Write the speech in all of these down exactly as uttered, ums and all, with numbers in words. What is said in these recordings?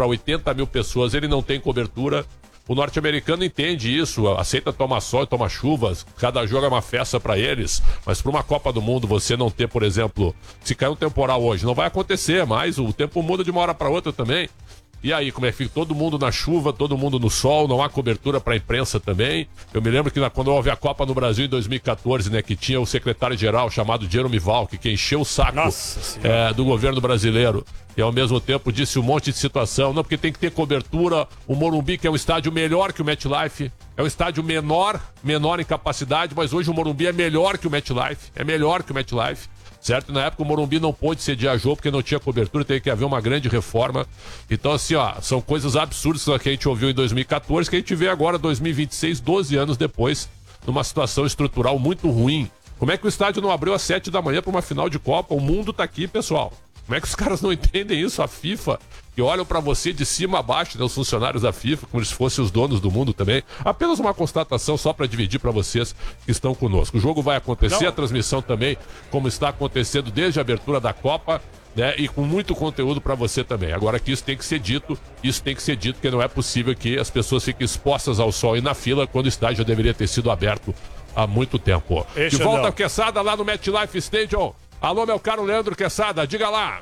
para oitenta mil pessoas, ele não tem cobertura. O norte-americano entende isso, aceita tomar sol e tomar chuvas, cada jogo é uma festa para eles, mas para uma Copa do Mundo você não ter, por exemplo, se cair um temporal hoje, não vai acontecer, mas o tempo muda de uma hora para outra também. E aí, como é que fica? Todo mundo na chuva, todo mundo no sol, não há cobertura para a imprensa também. Eu me lembro que na, quando houve a Copa no Brasil em dois mil e quatorze, né, que tinha o secretário-geral chamado Jerome Valk, que encheu o saco é, do governo brasileiro. E ao mesmo tempo disse um monte de situação. Não, porque tem que ter cobertura. O Morumbi, que é um estádio melhor que o MetLife, é um estádio menor, menor em capacidade, mas hoje o Morumbi é melhor que o MetLife. É melhor que o MetLife. Certo? Na época o Morumbi não pôde sediar jogo porque não tinha cobertura, teve que haver uma grande reforma. Então, assim, ó, são coisas absurdas que a gente ouviu em dois mil e quatorze, que a gente vê agora, dois mil e vinte e seis, doze anos depois, numa situação estrutural muito ruim. Como é que o estádio não abriu às sete da manhã para uma final de Copa? O mundo tá aqui, pessoal. Como é que os caras não entendem isso? A FIFA, que olham para você de cima a baixo, né, os funcionários da FIFA, como se fossem os donos do mundo também. Apenas uma constatação só para dividir para vocês que estão conosco. O jogo vai acontecer, não. A transmissão também, como está acontecendo desde a abertura da Copa, né, e com muito conteúdo para você também. Agora que isso tem que ser dito, isso tem que ser dito, porque não é possível que as pessoas fiquem expostas ao sol e na fila quando o estádio já deveria ter sido aberto há muito tempo. De volta a Quesada lá no MetLife Stadium. Alô, meu caro Leandro Quesada, diga lá.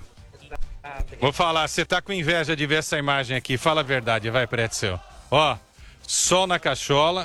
Vou falar, você tá com inveja de ver essa imagem aqui. Fala a verdade, vai, Pretzel. Ó, sol na cachola.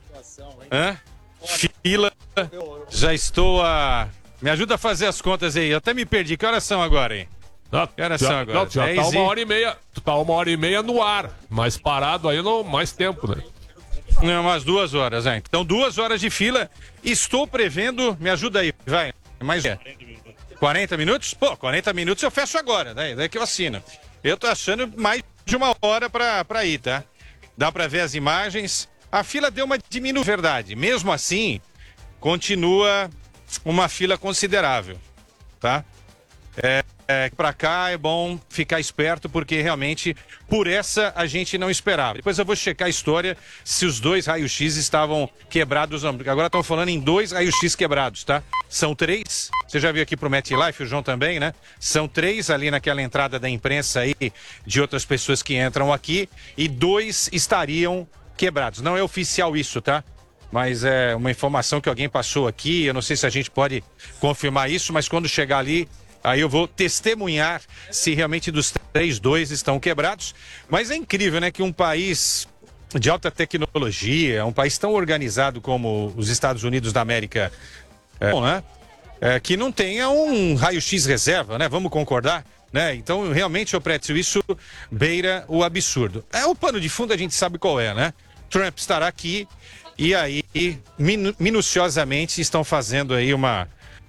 Hã? Fila. Já estou a... Me ajuda a fazer as contas aí. Eu até me perdi. Que horas são agora, hein? Não, que horas já, são agora? Não, já tá uma hora e meia. Tá uma hora e meia no ar. Mas parado aí não mais tempo, né? Não, umas duas horas, hein? Então, duas horas de fila. Estou prevendo... Me ajuda aí, vai. Mais é. quarenta minutos? Pô, quarenta minutos eu fecho agora, né? Daí que eu assino. Eu tô achando mais de uma hora pra, pra ir, tá? Dá pra ver as imagens. A fila deu uma diminuição, verdade. Mesmo assim, continua uma fila considerável, tá? É, é, pra cá é bom ficar esperto, porque realmente, por essa, a gente não esperava. Depois eu vou checar a história se os dois raios-x estavam quebrados. Agora estão falando em dois raios-x quebrados, tá? São três. Você já viu aqui pro MetLife, o João também, né? São três ali naquela entrada da imprensa aí, de outras pessoas que entram aqui, e dois estariam quebrados. Não é oficial isso, tá? Mas é uma informação que alguém passou aqui. Eu não sei se a gente pode confirmar isso, mas quando chegar ali, aí eu vou testemunhar se realmente dos três, dois estão quebrados. Mas é incrível, né, que um país de alta tecnologia, um país tão organizado como os Estados Unidos da América, é, bom, né, é, que não tenha um raio-x reserva, né? Vamos concordar? Né? Então, realmente, eu Pretzel, isso beira o absurdo. É, o pano de fundo a gente sabe qual é, né? Trump estará aqui e aí, minu minuciosamente, estão fazendo aí uma...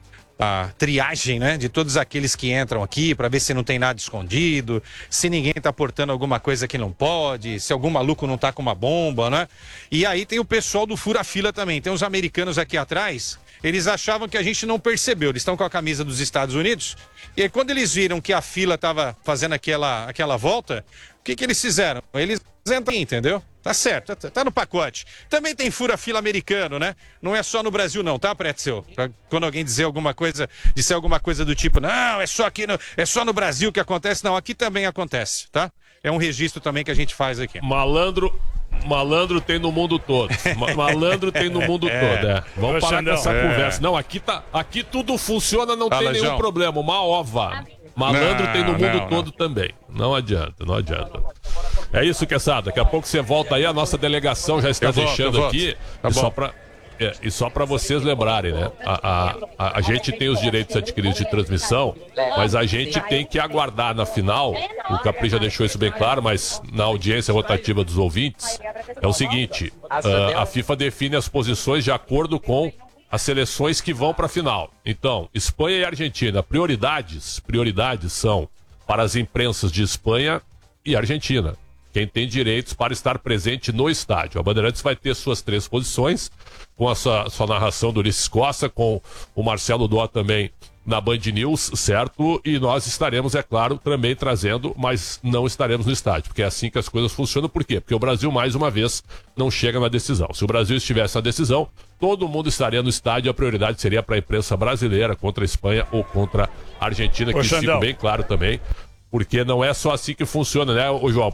a triagem, né, de todos aqueles que entram aqui para ver se não tem nada escondido, se ninguém tá portando alguma coisa que não pode, se algum maluco não tá com uma bomba, né? E aí tem o pessoal do fura-fila também. Tem os americanos aqui atrás, eles achavam que a gente não percebeu. Eles estão com a camisa dos Estados Unidos e aí, quando eles viram que a fila tava fazendo aquela, aquela volta, o que que eles fizeram? Eles entram, entendeu? Tá certo, tá, tá no pacote. Também tem fura-fila americano, né? Não é só no Brasil não, tá, Pretzel? Pra quando alguém dizer alguma coisa, disser alguma coisa do tipo, não, é só aqui, no, é só no Brasil que acontece. Não, aqui também acontece, tá? É um registro também que a gente faz aqui. Malandro, malandro tem no mundo todo. Malandro tem no mundo é. todo, é. Vamos parar com essa é. conversa. Não, aqui, tá, aqui tudo funciona, não Fala, tem nenhum João. problema. Uma ova. Malandro não, tem no mundo não, todo não. também. Não adianta, não adianta. É isso, Quesada. Daqui a pouco você volta aí. A nossa delegação já está eu deixando volto, aqui. Tá e, só pra, é, e só para vocês lembrarem, né? A, a, a, a gente tem os direitos adquiridos de transmissão, mas a gente tem que aguardar na final. O Capri já deixou isso bem claro, mas na audiência rotativa dos ouvintes, é o seguinte: uh, a FIFA define as posições de acordo com as seleções que vão para a final. Então, Espanha e Argentina, prioridades, prioridades são para as imprensas de Espanha e Argentina. Quem tem direitos para estar presente no estádio. A Bandeirantes vai ter suas três posições, com a sua, sua narração do Ulisses Costa, com o Marcelo Dó também na Band News, certo? E nós estaremos, é claro, também trazendo, mas não estaremos no estádio, porque é assim que as coisas funcionam. Por quê? Porque o Brasil, mais uma vez, não chega na decisão. Se o Brasil estivesse na decisão, todo mundo estaria no estádio, a prioridade seria para a imprensa brasileira contra a Espanha ou contra a Argentina, que isso fica bem claro também. Porque não é só assim que funciona, né, ô João?